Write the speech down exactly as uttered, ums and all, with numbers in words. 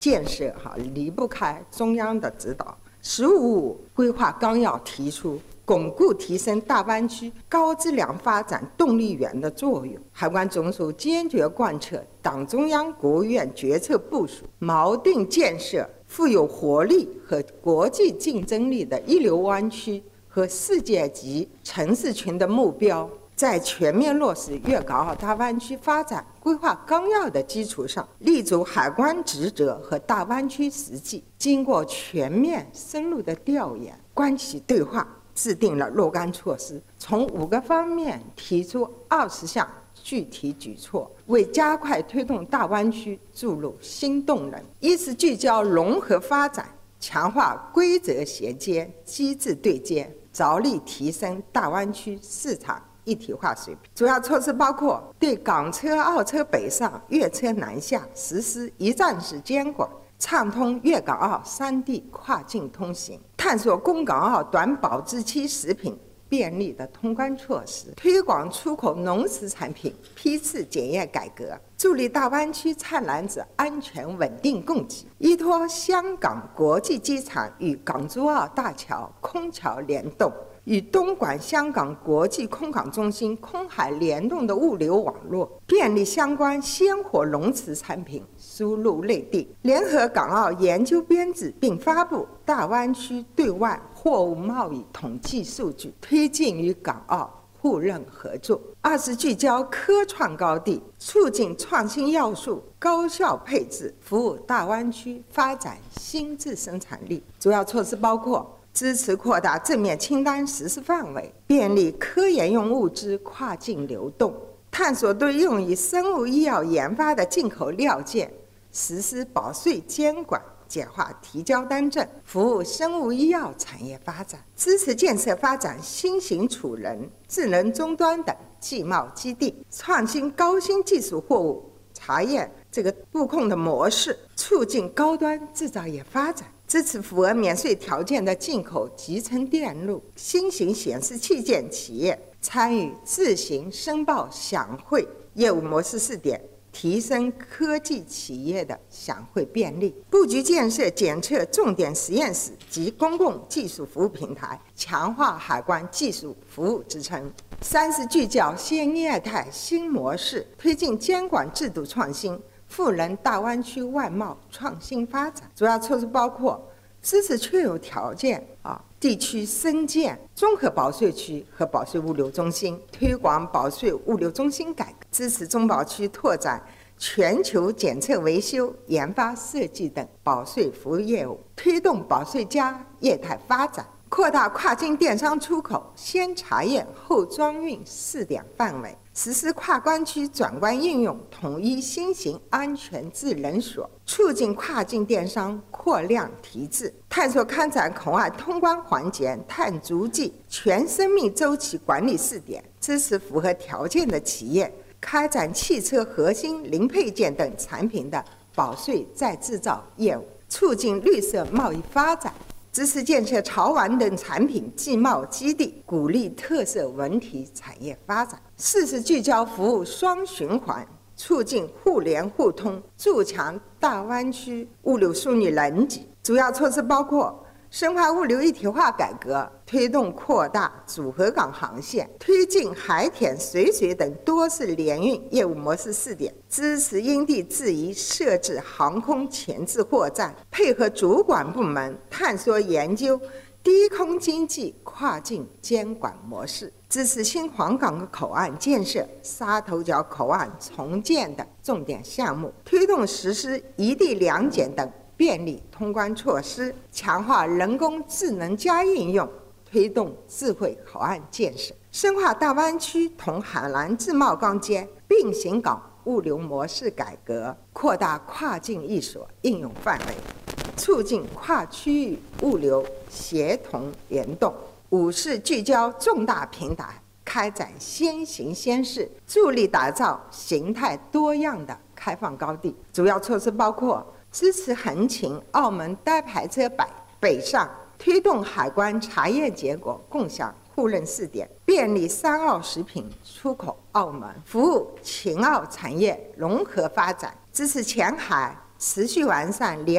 建设哈离不开中央的指导。“十五五”规划纲要提出，巩固提升大湾区高质量发展动力源的作用。海关总署坚决贯彻党中央、国务院决策部署，锚定建设富有活力和国际竞争力的一流湾区和世界级城市群的目标，在全面落实粤港澳大湾区发展规划纲要的基础上，立足海关职责和大湾区实际，经过全面深入的调研、关系对话，制定了若干措施，从五个方面提出二十项具体举措，为加快推动大湾区注入新动能。一是聚焦融合发展，强化规则衔接、机制对接，着力提升大湾区市场一体化水平。主要措施包括对港车、澳车北上、粤车南下实施一站式监管，畅通粤港澳三地跨境通行，探索供港澳短保质期食品便利的通关措施，推广出口农食产品批次检验改革，助力大湾区菜篮子安全稳定供给。依托香港国际机场与港珠澳大桥空桥联动，与东莞香港国际空港中心空海联动的物流网络，便利相关鲜活农产产品输入内地。联合港澳研究编制并发布大湾区对外货物贸易统计数据，推进与港澳互认合作。二是聚焦科创高地，促进创新要素高效配置，服务大湾区发展新质生产力。主要措施包括支持扩大正面清单实施范围，便利科研用物资跨境流动，探索对用于生物医药研发的进口料件实施保税监管，简化提交单证，服务生物医药产业发展。支持建设发展新型储能、智能终端等技贸基地，创新高新技术货物查验这个布控的模式，促进高端制造业发展。支持符合免税条件的进口集成电路、新型显示器件企业参与自行申报享汇业务模式试点，提升科技企业的享汇便利。布局建设检测重点实验室及公共技术服务平台，强化海关技术服务支撑。三是聚焦新业态新模式，推进监管制度创新，赋能大湾区外贸创新发展。主要措施包括支持确有条件啊地区深建综合保税区和保税物流中心，推广保税物流中心改革，支持中保区拓展全球检测维修、研发设计等保税服务业务，推动保税加业态发展，扩大跨境电商出口先查验后装运试点范围，实施跨关区转关应用统一新型安全智能锁，促进跨境电商扩量提质，探索开展口岸通关环节碳足迹全生命周期管理试点，支持符合条件的企业开展汽车核心零配件等产品的保税再制造业务，促进绿色贸易发展。支持建设潮玩等产品技贸基地，鼓励特色文体产业发展。四是聚焦服务双循环，促进互联互通，筑强大湾区物流枢纽能级。主要措施包括深化物流一体化改革，推动扩大组合港航线，推进海铁、水水等多式联运业务模式试点，支持因地制宜设置航空前置货站，配合主管部门探索研究低空经济跨境监管模式，支持新皇岗口岸建设、沙头角口岸重建等重点项目，推动实施一地两检等便利通关措施，强化人工智能加应用，推动智慧口岸建设，深化大湾区同海南自贸钢接并行港物流模式改革，扩大跨境一所应用范围，促进跨区域物流协同联动。五是聚焦重大平台，开展先行先试，助力打造形态多样的开放高地。主要措施包括支持横琴、澳门单排车北北上，推动海关查验结果共享互认试点，便利三澳食品出口澳门，服务秦澳产业融合发展，支持前海持续完善联